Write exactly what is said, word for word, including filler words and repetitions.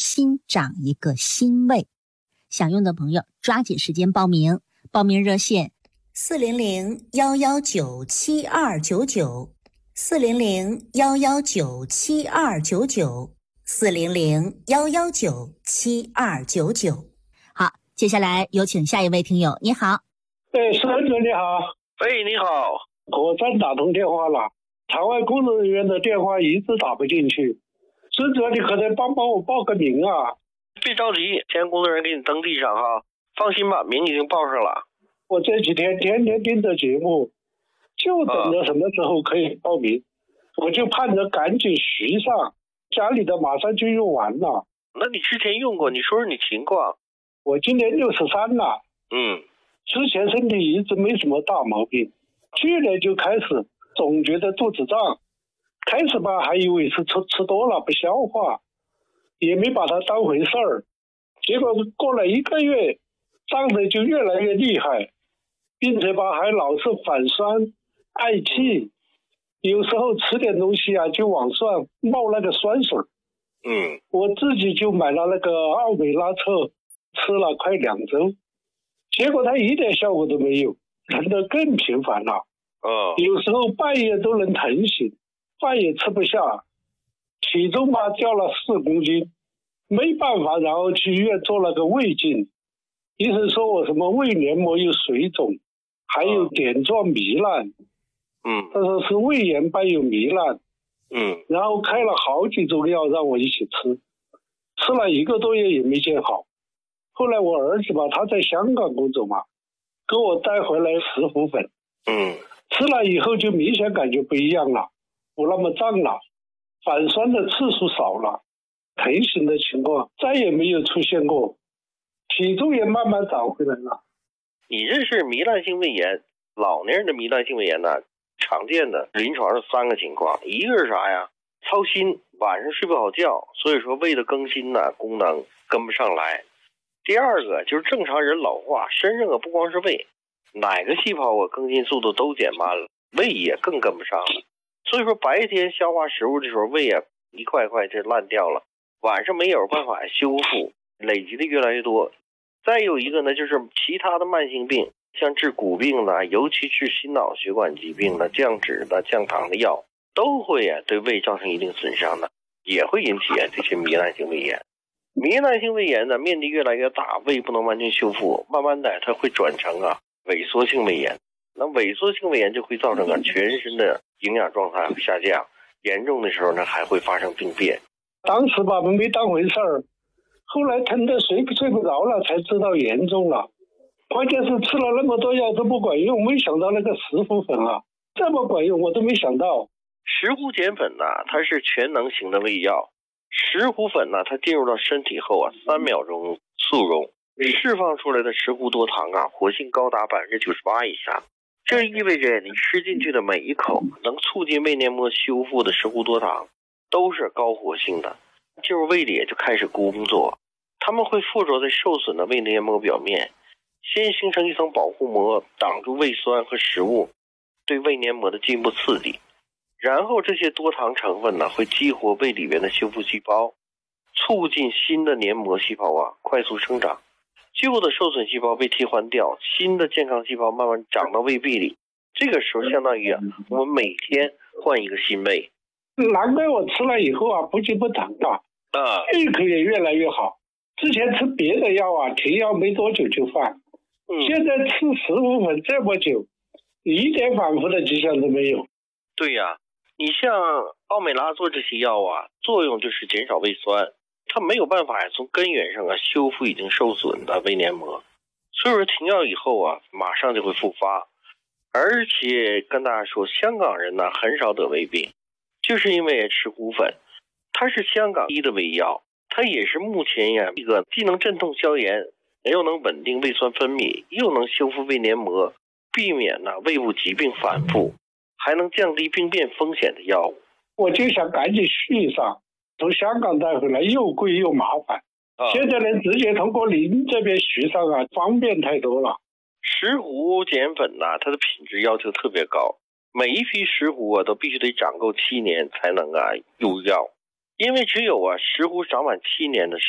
新长一个新胃。想用的朋友抓紧时间报名，报名热线四零零幺幺九七二九九，四零零幺幺九七二九九，四零零幺幺九七二九九。 好，接下来有请下一位听友。你好。 哎，石哥你好。 哎，你好。 果然打通电话了，场外工作人员的电话一直打不进去。石哥，你可得帮帮我报个名啊。 别着急，前工作人员给你登记上哈，放心吧，名已经报上了。 我这几天天天盯着节目，就等着什么时候可以报名，啊、我就盼着赶紧续上，家里的马上就用完了。 那你之前用过，你说说你情况。 我今年六十三了， 嗯， 之前身体一直没什么大毛病，去年就开始总觉得肚子胀，开始吧还以为是吃吃多了不消化，也没把它当回事儿，结果过了一个月，胀的就越来越厉害，并且吧还老是反酸嗳气，有时候吃点东西啊就往上冒那个酸水。 嗯， 我自己就买了那个奥美拉特，吃了快两周，结果它一点效果都没有，人的更频繁了。 哦， 有时候半夜都能疼醒，饭也吃不下，体重吧掉了四公斤，没办法，然后去医院做了个胃镜，医生说我什么胃黏膜有水肿，还有点状糜烂， 嗯， 他说是胃炎伴有糜烂， 嗯， 然后开了好几种药让我一起吃，吃了一个多月也没见好。后来我儿子吧，他在香港工作嘛，给我带回来石斛粉， 嗯， 吃了以后就明显感觉不一样了，不那么胀了，反酸的次数少了，疼醒的情况再也没有出现过，体重也慢慢长回来了。 你这是糜烂性胃炎，老年人的糜烂性胃炎呢，常见的临床是三个情况，一个是啥呀？操心，晚上睡不好觉，所以说胃的更新呢功能跟不上来。第二个就是正常人老化，身上啊不光是胃，哪个细胞啊更新速度都减慢了，胃也更跟不上了。所以说白天消化食物的时候，胃啊一块块就烂掉了，晚上没有办法修复，累积的越来越多。再有一个呢，就是其他的慢性病，像治骨病的，尤其治心脑血管疾病的、降脂的、降糖的药，都会啊对胃造成一定损伤的，也会引起啊这些糜烂性胃炎。糜烂性胃炎呢，面积越来越大，胃不能完全修复，慢慢的它会转成啊萎缩性胃炎。那萎缩性胃炎就会造成啊全身的营养状态下降，严重的时候呢还会发生病变。 当时吧没当回事儿，后来疼得睡不睡不着了，才知道严重了。关键是吃了那么多药都不管用，没想到那个石斛粉啊这么管用，我都没想到。 石斛碱粉呢，它是全能型的胃药。石斛粉呢，它进入到身体后啊，三秒钟速溶，释放出来的石斛多糖啊，活性高达百分之九十八以上。这意味着你吃进去的每一口能促进胃黏膜修复的石斛多糖都是高活性的，进入胃里就开始工作，它们会附着在受损的胃黏膜表面，先形成一层保护膜，挡住胃酸和食物对胃黏膜的进一步刺激。然后这些多糖成分呢，会激活胃里面的修复细胞，促进新的黏膜细胞啊快速生长。旧的受损细胞被替换掉，新的健康细胞慢慢长到胃壁里。这个时候相当于啊，我们每天换一个新胃。 难怪我吃了以后啊，不仅不长大， 啊， 胃口也越来越好。之前吃别的药啊，停药没多久就犯， 嗯， 现在吃石斛粉这么久，一点反复的迹象都没有。 对呀。你像奥美拉唑这些药啊，作用就是减少胃酸，它没有办法呀从根源上啊修复已经受损的胃黏膜，所以说停药以后啊，马上就会复发。而且跟大家说，香港人呢很少得胃病，就是因为石斛粉，它是香港第一的胃药，它也是目前呀一个既能镇痛消炎，又能稳定胃酸分泌，又能修复胃黏膜，避免呢胃部疾病反复，还能降低病变风险的药物。 我就想赶紧续上，从香港带回来又贵又麻烦，啊、现在呢直接从国林这边续上啊，方便太多了。 石斛碱粉呢、啊，它的品质要求特别高，每一批石斛啊都必须得长够七年才能啊入药，因为只有啊石斛长满七年的